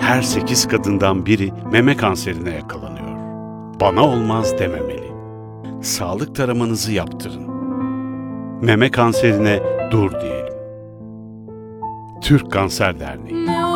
her 8 kadından biri meme kanserine yakalanıyor. Bana olmaz dememeli. Sağlık taramanızı yaptırın. Meme kanserine dur diyelim. Türk Kanser Derneği.